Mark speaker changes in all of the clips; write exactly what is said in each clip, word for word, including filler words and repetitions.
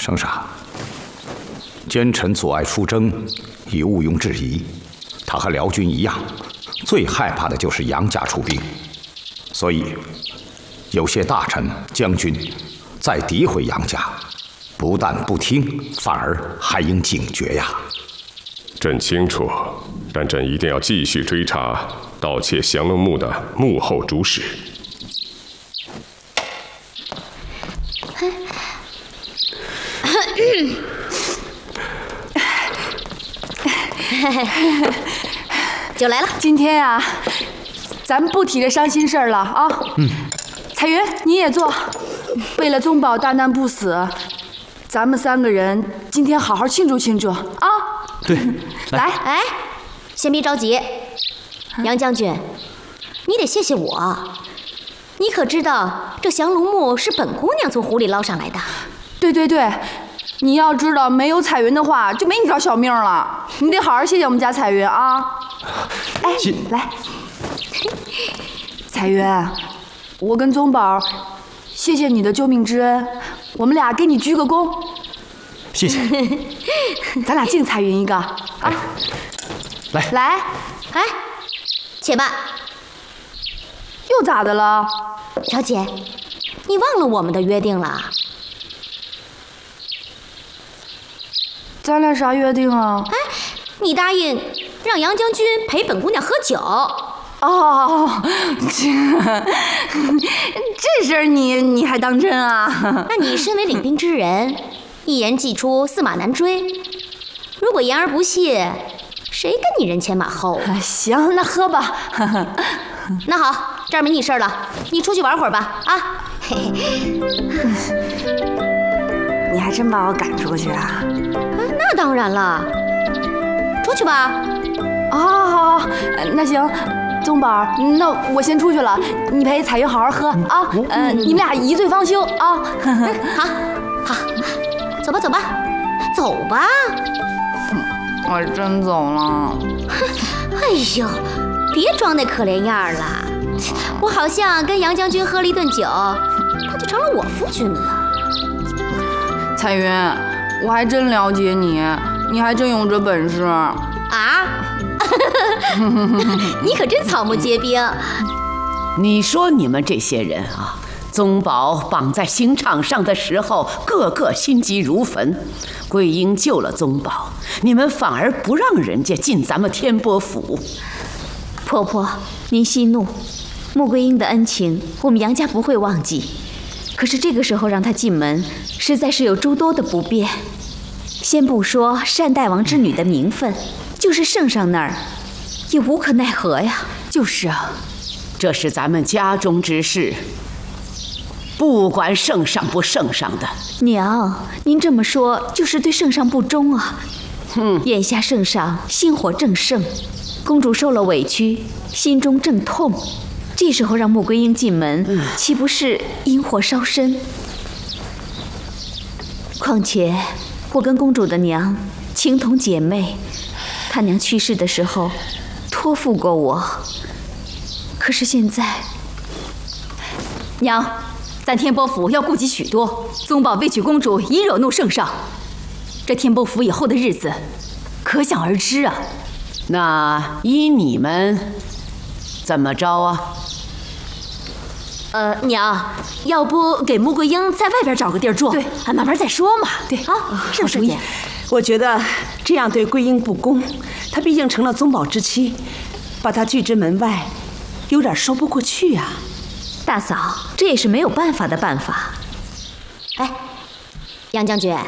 Speaker 1: 圣上，奸臣阻碍出征，已毋庸置疑。他和辽军一样，最害怕的就是杨家出兵。所以，有些大臣、将军在诋毁杨家，不但不听，反而还应警觉呀。
Speaker 2: 朕清楚，但朕一定要继续追查盗窃降龙木的幕后主使。
Speaker 3: 酒来了。
Speaker 4: 今天呀、啊，咱们不提这伤心事儿了啊。嗯。彩云，你也坐。为了宗保大难不死，咱们三个人今天好好庆祝庆祝啊。
Speaker 1: 对。
Speaker 4: 来，
Speaker 3: 哎，先别着急，杨将军，你得谢谢我。你可知道这降龙木是本姑娘从湖里捞上来的？
Speaker 4: 对对对。 你要知道，没有彩云的话，就没你条小命了。你得好好谢谢我们家彩云啊！哎，来，彩云，我跟宗宝谢谢你的救命之恩，我们俩给你鞠个躬。
Speaker 5: 谢谢。
Speaker 4: 咱俩敬彩云一个啊！
Speaker 5: 来
Speaker 4: 来，
Speaker 3: 哎，且慢，
Speaker 4: 又咋的了？
Speaker 3: 小姐，你忘了我们的约定了？
Speaker 4: 咱俩啥约定啊？
Speaker 3: 哎，你答应让杨将军陪本姑娘喝酒。
Speaker 4: 哦，这这事儿你你还当真啊？
Speaker 3: 那你身为领兵之人，一言既出，驷马难追。如果言而不信，谁跟你人前马后啊？
Speaker 4: 行，那喝吧。
Speaker 3: 那好，这儿没你事儿了，你出去玩会儿吧。啊，嘿嘿。
Speaker 4: 你还真把我赶出去啊？
Speaker 3: 那当然了，出去吧。
Speaker 4: 好，好，好，那行，宗宝，那我先出去了，你陪彩云好好喝啊。呃，你们俩一醉方休啊。
Speaker 3: 好，好，走吧，走吧，走吧。
Speaker 4: 我真走了。
Speaker 3: 哎呦，别装那可怜样了，我好像跟杨将军喝了一顿酒，他就成了我夫君了。
Speaker 4: 彩云。 我还真了解你，你还真有这本事啊！
Speaker 3: 你可真草木皆兵。
Speaker 6: 你说你们这些人啊，宗保绑在刑场上的时候，个个心急如焚。桂英救了宗保，你们反而不让人家进咱们天波府。
Speaker 7: 婆婆，您息怒，穆桂英的恩情，我们杨家不会忘记。可是这个时候让她进门，实在是有诸多的不便。 先不说善待王之女的名分，就是圣上那儿，也无可奈何呀。
Speaker 6: 就是啊，这是咱们家中之事，不管圣上不圣上的。
Speaker 7: 娘，您这么说就是对圣上不忠啊。
Speaker 6: 嗯，
Speaker 7: 眼下圣上心火正盛，公主受了委屈，心中正痛，这时候让穆桂英进门，嗯、岂不是引火烧身？况且。 我跟公主的娘情同姐妹，她娘去世的时候托付过我。可是现在，
Speaker 8: 娘，咱天波府要顾及许多，宗保为娶公主已惹怒圣上，这天波府以后的日子，可想而知啊。
Speaker 6: 那依你们怎么着啊？
Speaker 8: 呃，娘，要不给穆桂英在外边找个地儿住？对，慢慢再说嘛。对啊，是不是姐？
Speaker 9: 我觉得这样对桂英不公，她毕竟成了宗保之妻，把她拒之门外，有点说不过去啊。
Speaker 7: 大嫂，这也是没有办法的办法。
Speaker 3: 哎，杨将军，哎，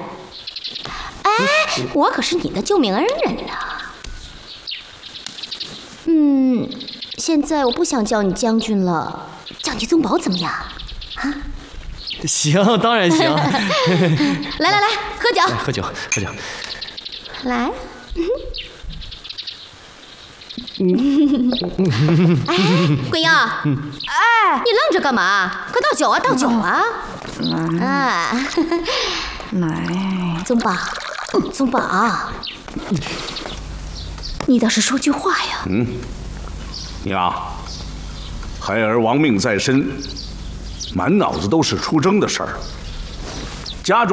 Speaker 3: 我可是你的救命恩人呢。嗯，现在我不想叫你将军了。 叫你宗保怎么样？啊？
Speaker 5: 行，当然行。
Speaker 3: 来来来，喝酒。
Speaker 5: 喝酒，喝酒。
Speaker 3: 来。嗯。哎，桂英，哎，你愣着干嘛？快倒酒啊，倒酒啊！啊。
Speaker 4: 来。
Speaker 3: 宗保，宗保，你倒是说句话呀！
Speaker 1: 嗯。娘。 孩儿亡命在身，满脑子都是出征的事儿，家中。